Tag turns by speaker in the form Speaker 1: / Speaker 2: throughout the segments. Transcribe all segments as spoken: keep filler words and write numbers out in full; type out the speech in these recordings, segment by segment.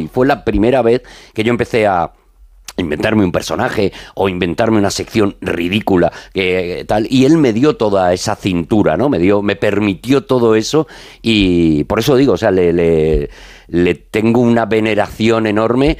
Speaker 1: fue la primera vez que yo empecé a inventarme un personaje o inventarme una sección ridícula que tal, y él me dio toda esa cintura, ¿no? Me dio, me permitió todo eso, y por eso digo, o sea, le, le, le tengo una veneración enorme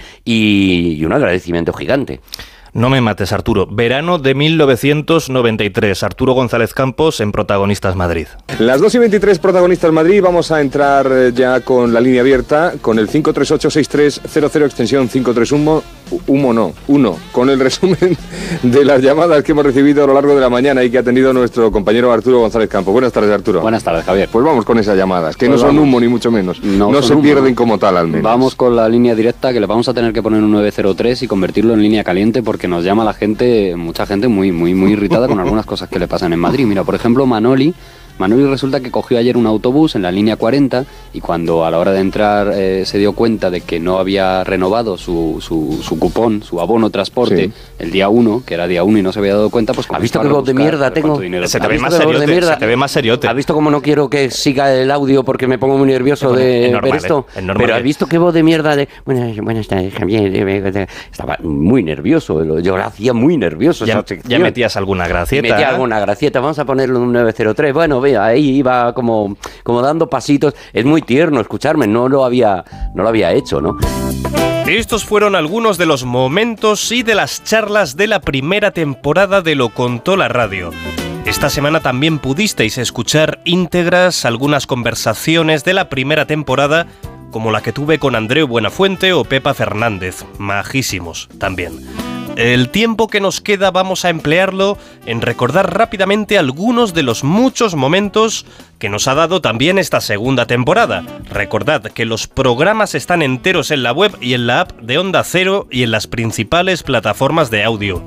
Speaker 1: y, y un agradecimiento gigante.
Speaker 2: No me mates, Arturo. Verano de mil novecientos noventa y tres. Arturo González Campos en Protagonistas Madrid.
Speaker 3: Las dos y veintitrés, Protagonistas Madrid. Vamos a entrar ya con la línea abierta, con el cinco tres ocho seis tres cero cero, extensión cinco tres uno. Humo no, uno, con el resumen de las llamadas que hemos recibido a lo largo de la mañana y que ha tenido nuestro compañero Arturo González Campos. Buenas tardes, Arturo.
Speaker 4: Buenas tardes, Javier.
Speaker 3: Pues vamos con esas llamadas, que
Speaker 4: pues
Speaker 3: no
Speaker 4: vamos.
Speaker 3: son humo ni mucho menos. No, no se humo. Pierden como tal, al menos.
Speaker 4: Vamos con la línea directa, que le vamos a tener que poner un nueve cero tres y convertirlo en línea caliente, porque nos llama la gente, mucha gente muy, muy, muy irritada con algunas cosas que le pasan en Madrid. Mira, por ejemplo, Manoli. Manoli resulta que cogió ayer un autobús en la línea cuarenta y cuando a la hora de entrar eh, se dio cuenta de que no había renovado su, su, su cupón, su abono transporte, sí, el día uno, que era día uno y no se había dado cuenta, pues...
Speaker 1: ¿Has visto qué voz de mierda tengo?
Speaker 2: Se te ve más seriote, se te ve más seriote.
Speaker 1: ¿Has visto cómo no quiero que siga el audio porque me pongo muy nervioso de
Speaker 2: normal,
Speaker 1: ver esto?
Speaker 2: Es normal.
Speaker 1: Pero ¿has visto qué voz de mierda de... Buenas, buenas tardes, Javier. Estaba muy nervioso, yo lo hacía muy nervioso.
Speaker 2: Ya,
Speaker 1: esa sección.
Speaker 2: ya metías alguna gracieta.
Speaker 1: Metía alguna gracieta, vamos a ponerle un nueve cero tres. Bueno, vea, ahí iba como, como dando pasitos. Es muy tierno escucharme, no lo había, no lo había hecho, ¿no?
Speaker 2: Estos fueron algunos de los momentos y de las charlas de la primera temporada de Lo Contó la Radio. Esta semana también pudisteis escuchar íntegras algunas conversaciones de la primera temporada, como la que tuve con Andreu Buenafuente o Pepa Fernández, majísimos también. El tiempo que nos queda vamos a emplearlo en recordar rápidamente algunos de los muchos momentos que nos ha dado también esta segunda temporada. Recordad que los programas están enteros en la web y en la app de Onda Cero y en las principales plataformas de audio.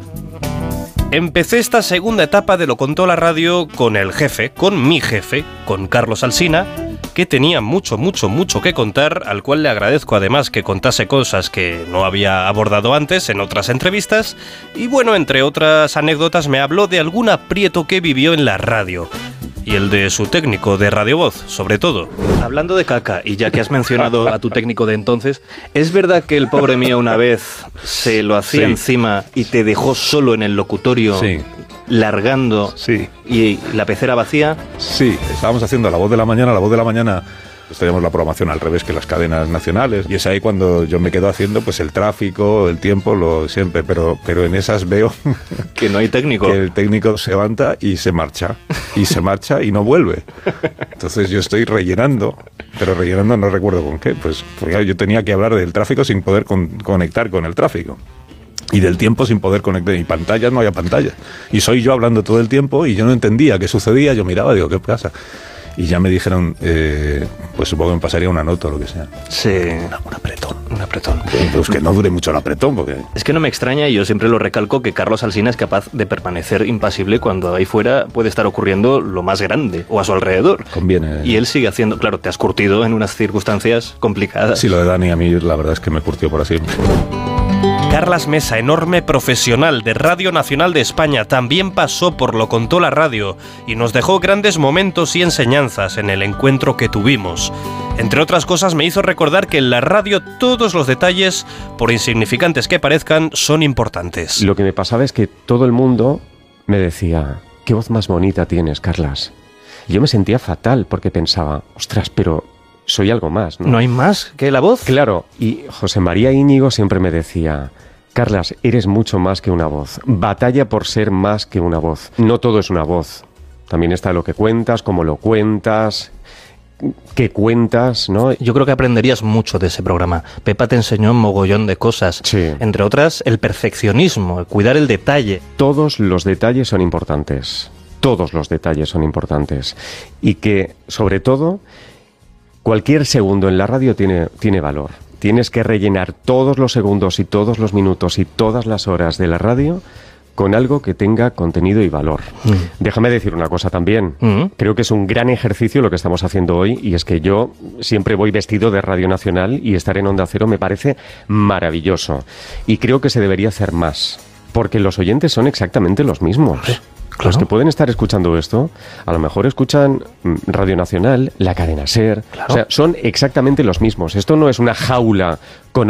Speaker 2: Empecé esta segunda etapa de Lo Contó la Radio con el jefe, con mi jefe, con Carlos Alsina, que tenía mucho, mucho, mucho que contar, al cual le agradezco además que contase cosas que no había abordado antes en otras entrevistas, y bueno, entre otras anécdotas me habló de algún aprieto que vivió en la radio, y el de su técnico de Radio Voz, sobre todo. Hablando de caca, y ya que has mencionado a tu técnico de entonces, ¿es verdad que el pobre mío una vez se lo hacía sí. encima y te dejó solo en el locutorio?
Speaker 5: Sí.
Speaker 2: Largando
Speaker 5: sí.
Speaker 2: y la pecera vacía?
Speaker 5: Sí, estábamos haciendo La Voz de la Mañana, La Voz de la Mañana, pues teníamos la programación al revés que las cadenas nacionales, y es ahí cuando yo me quedo haciendo pues el tráfico, el tiempo, lo siempre, pero, pero en esas veo
Speaker 2: que no hay técnico.
Speaker 5: Que el técnico se levanta y se marcha, y se marcha y no vuelve. Entonces yo estoy rellenando, pero rellenando no recuerdo con qué, pues porque yo tenía que hablar del tráfico sin poder con, conectar con el tráfico. Y del tiempo sin poder conectar, y pantallas, no había pantallas. Y soy yo hablando todo el tiempo y yo no entendía qué sucedía, yo miraba, digo, ¿qué pasa? Y ya me dijeron, eh, pues supongo que me pasaría una nota o lo que sea.
Speaker 2: Sí.
Speaker 5: Una, un apretón.
Speaker 2: Un apretón.
Speaker 5: Pues que no dure mucho el apretón, porque...
Speaker 2: Es que no me extraña, y yo siempre lo recalco, que Carlos Alsina es capaz de permanecer impasible cuando ahí fuera puede estar ocurriendo lo más grande, o a su alrededor.
Speaker 5: Conviene.
Speaker 2: Y él sigue haciendo, claro, te has curtido en unas circunstancias complicadas.
Speaker 5: Sí, lo de Dani a mí la verdad es que me curtió por así.
Speaker 2: Carlas Mesa, enorme profesional de Radio Nacional de España, también pasó por Lo Contó la Radio y nos dejó grandes momentos y enseñanzas en el encuentro que tuvimos. Entre otras cosas, me hizo recordar que en la radio todos los detalles, por insignificantes que parezcan, son importantes.
Speaker 6: Lo que me pasaba es que todo el mundo me decía, ¿qué voz más bonita tienes, Carlas? Y yo me sentía fatal porque pensaba, ostras, pero... soy algo más, ¿no?
Speaker 2: ¿No hay más que la voz?
Speaker 6: Claro, y José María Íñigo siempre me decía, Carlas, eres mucho más que una voz. Batalla por ser más que una voz. No todo es una voz. También está lo que cuentas, cómo lo cuentas, qué cuentas, ¿no?
Speaker 2: Yo creo que aprenderías mucho de ese programa. Pepa te enseñó un mogollón de cosas.
Speaker 6: Sí.
Speaker 2: Entre otras, el perfeccionismo, el cuidar el detalle.
Speaker 6: Todos los detalles son importantes. Todos los detalles son importantes. Y que, sobre todo... cualquier segundo en la radio tiene, tiene valor. Tienes que rellenar todos los segundos y todos los minutos y todas las horas de la radio con algo que tenga contenido y valor. Mm. Déjame decir una cosa también. Mm. Creo que es un gran ejercicio lo que estamos haciendo hoy, y es que yo siempre voy vestido de Radio Nacional y estar en Onda Cero me parece maravilloso. Y creo que se debería hacer más, porque los oyentes son exactamente los mismos. Claro. Los que pueden estar escuchando esto, a lo mejor escuchan Radio Nacional, la cadena SER, claro. O sea, son exactamente los mismos. Esto no es una jaula con